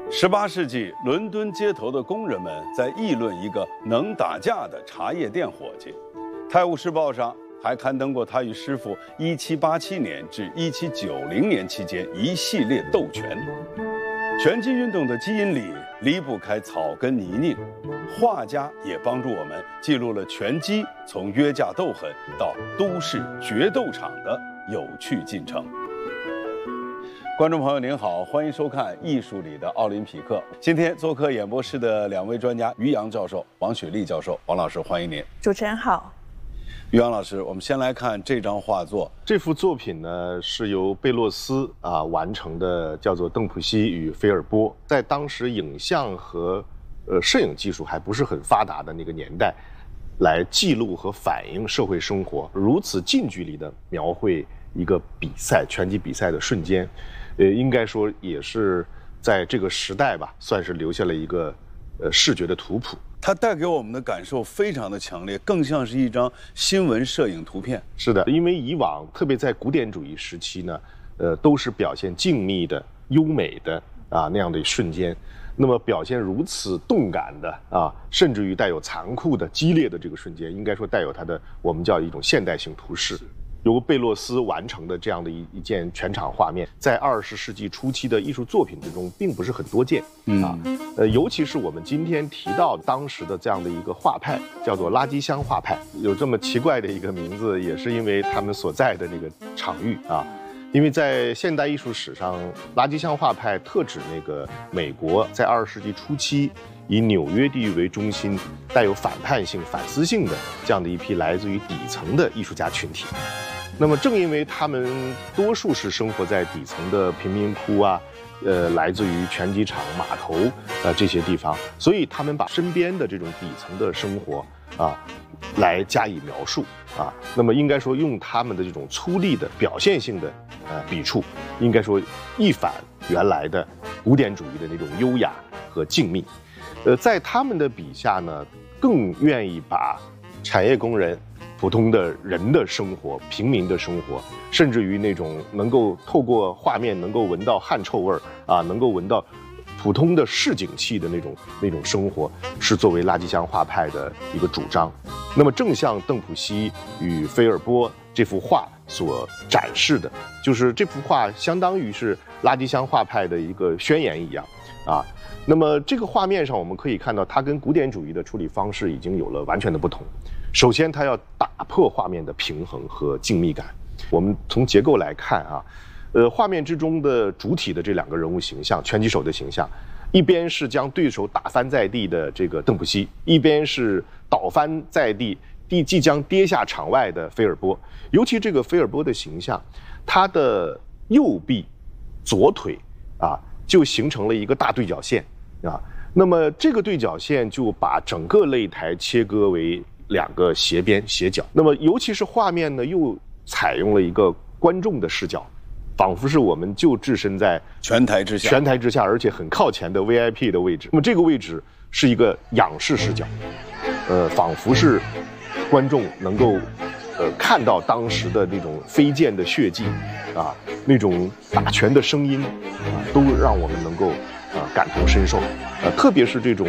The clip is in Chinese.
18世纪，伦敦街头的工人们在议论一个能打架的茶叶店伙计。《泰晤士报》上还刊登过他与师傅1787年至1790年期间一系列斗拳。拳击运动的基因里离不开草根泥泞，画家也帮助我们记录了拳击从约架斗狠到都市决斗场的有趣进程。观众朋友您好，欢迎收看《艺术里的奥林匹克》。今天做客演播室的两位专家，于洋教授、王雪莉教授。王老师，欢迎您。 主持人好。 于洋老师，我们先来看这张画作。 这幅作品呢是由贝洛斯完成的，叫做《邓普西与菲尔波》。在当时影像和摄影技术还不是很发达的那个年代，来记录和反映社会生活，如此近距离的描绘一个比赛，拳击比赛的瞬间。应该说也是在这个时代吧，算是留下了一个视觉的图谱。 它带给我们的感受非常的强烈，更像是一张新闻摄影图片。 是的，因为以往特别在古典主义时期呢，都是表现静谧的、优美的那样的瞬间。那么表现如此动感的甚至于带有残酷的、激烈的这个瞬间，应该说带有它的我们叫一种现代性图式。由贝洛斯完成的这样的一件全场画面，在20世纪初期的艺术作品之中，并不是很多见尤其是我们今天提到当时的这样的一个画派，叫做垃圾箱画派，有这么奇怪的一个名字，也是因为他们所在的那个场域因为在现代艺术史上，垃圾箱画派特指那个美国在20世纪初期以纽约地域为中心，带有反叛性、反思性的这样的一批来自于底层的艺术家群体。那么正因为他们多数是生活在底层的贫民窟来自于拳击场、码头这些地方，所以他们把身边的这种底层的生活来加以描述那么应该说用他们的这种粗粝的表现性的笔触，应该说一反原来的古典主义的那种优雅和静谧。在他们的笔下呢，更愿意把产业工人、普通的人的生活、平民的生活，甚至于那种能够透过画面能够闻到汗臭味能够闻到普通的市井气的那种生活，是作为垃圾箱画派的一个主张。那么正像邓普西与菲尔波这幅画所展示的，就是这幅画相当于是垃圾箱画派的一个宣言一样那么这个画面上我们可以看到，它跟古典主义的处理方式已经有了完全的不同。首先它要打破画面的平衡和静谧感。我们从结构来看画面之中的主体的这两个人物形象，拳击手的形象，一边是将对手打翻在地的这个邓普西，一边是倒翻在地即将跌下场外的菲尔波。尤其这个菲尔波的形象，他的右臂、左腿就形成了一个大对角线那么这个对角线就把整个擂台切割为两个斜边斜角。那么尤其是画面呢，又采用了一个观众的视角，仿佛是我们就置身在拳台之下， 而且很靠前的 VIP 的位置。那么这个位置是一个仰视视角，仿佛是观众能够看到当时的那种飞溅的血迹那种打拳的声音都让我们能够感同身受特别是这种